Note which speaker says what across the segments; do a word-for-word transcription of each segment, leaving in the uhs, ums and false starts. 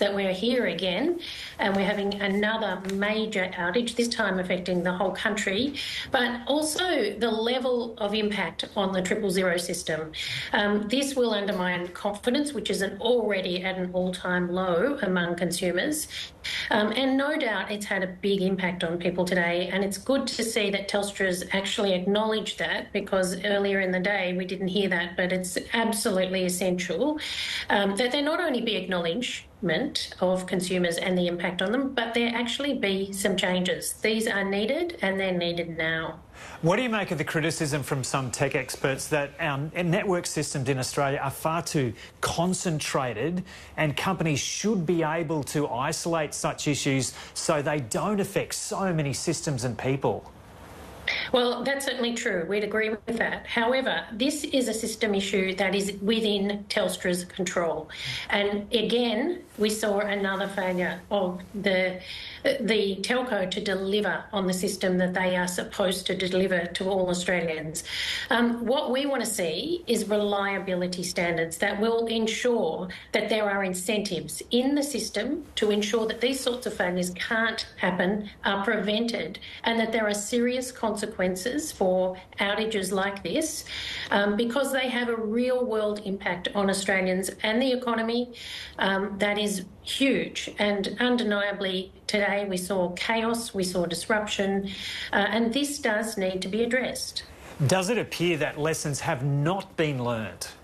Speaker 1: that we're here again and we're having another major outage, this time affecting the whole country, but also the level of impact on the triple zero system. Um, this will undermine confidence, which is an already at an all-time low among consumers. Um, and no doubt it's had a big impact on people today, and it's good to see that Telstra's actually acknowledged that, because earlier in the day we didn't hear that, but it's absolutely essential um, that there not only be acknowledgement of consumers and the impact on them, but there actually be some changes. These are needed, and they're needed now.
Speaker 2: What do you make of the criticism from some tech experts that our network systems in Australia are far too concentrated and companies should be able to isolate such issues so they don't affect so many systems and people?
Speaker 1: Well, that's certainly true. We'd agree with that. However, this is a system issue that is within Telstra's control. And again, we saw another failure of the the telco to deliver on the system that they are supposed to deliver to all Australians. Um, what we want to see is reliability standards that will ensure that there are incentives in the system to ensure that these sorts of failures can't happen, are prevented, and that there are serious consequences for outages like this, um, because they have a real-world impact on Australians and the economy um, that is huge. And undeniably, today we saw chaos, we saw disruption, uh, and this does need to be addressed.
Speaker 2: Does it appear that lessons have not been learnt?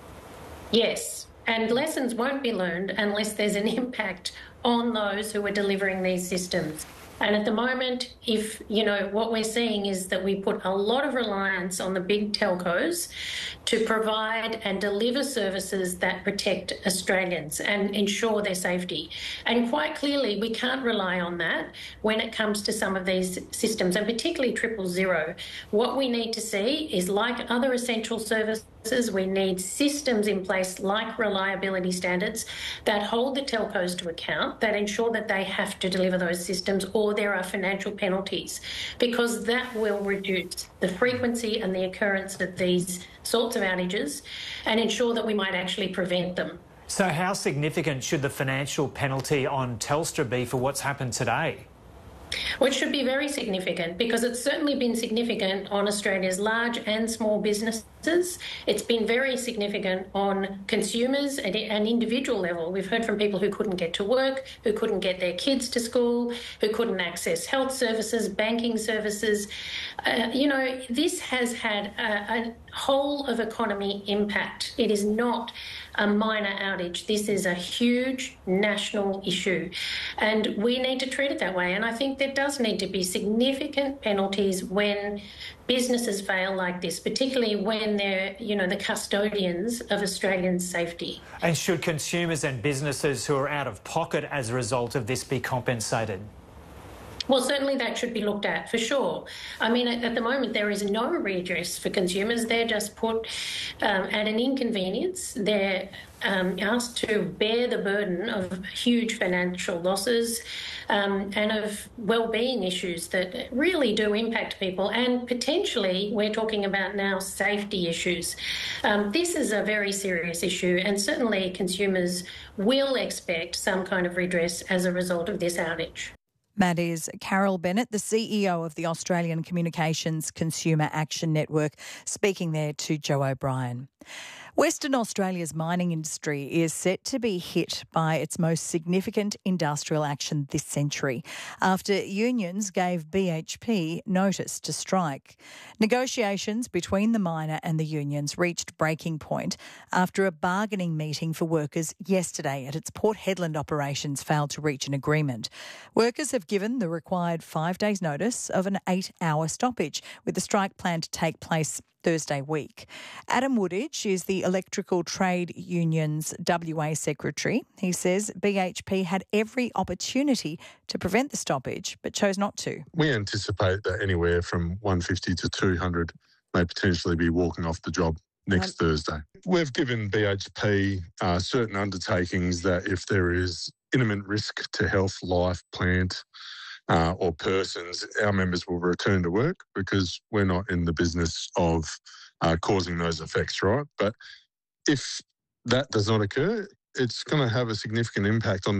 Speaker 1: Yes, and lessons won't be learned unless there's an impact on those who are delivering these systems. And at the moment, if, you know, what we're seeing is that we put a lot of reliance on the big telcos to provide and deliver services that protect Australians and ensure their safety. And quite clearly, we can't rely on that when it comes to some of these systems, and particularly triple zero. What we need to see is, like other essential services, we need systems in place like reliability standards that hold the telcos to account, that ensure that they have to deliver those systems, or there are financial penalties, because that will reduce the frequency and the occurrence of these sorts of outages and ensure that we might actually prevent them.
Speaker 2: So how significant should the financial penalty on Telstra be for what's happened today?
Speaker 1: Well, it should be very significant, because it's certainly been significant on Australia's large and small businesses. It's been very significant on consumers at an individual level. We've heard from people who couldn't get to work, who couldn't get their kids to school, who couldn't access health services, banking services. Uh, you know, this has had a, a whole of economy impact. It is not a minor outage. This is a huge national issue, and we need to treat it that way. And I think there does need to be significant penalties when businesses fail like this, particularly when they're, you know, the custodians of Australians' safety.
Speaker 2: And should consumers and businesses who are out of pocket as a result of this be compensated?
Speaker 1: Well, certainly that should be looked at, for sure. I mean, at, at the moment, there is no redress for consumers. They're just put um, at an inconvenience. They're um, asked to bear the burden of huge financial losses um, and of well-being issues that really do impact people. And potentially, we're talking about now safety issues. Um, this is a very serious issue, and certainly consumers will expect some kind of redress as a result of this outage.
Speaker 3: That is Carol Bennett, the C E O of the Australian Communications Consumer Action Network, speaking there to Joe O'Brien. Western Australia's mining industry is set to be hit by its most significant industrial action this century after unions gave B H P notice to strike. Negotiations between the miner and the unions reached breaking point after a bargaining meeting for workers yesterday at its Port Hedland operations failed to reach an agreement. Workers have given the required five days' notice of an eight-hour stoppage, with the strike planned to take place Thursday week. Adam Woodage is the Electrical Trade Union's W A Secretary. He says B H P had every opportunity to prevent the stoppage but chose not to.
Speaker 4: We anticipate that anywhere from one fifty to two hundred may potentially be walking off the job next um, Thursday. We've given B H P uh, certain undertakings that if there is imminent risk to health, life, plant, Uh, or persons, our members will return to work, because we're not in the business of uh, causing those effects, right? But if that does not occur, it's going to have a significant impact on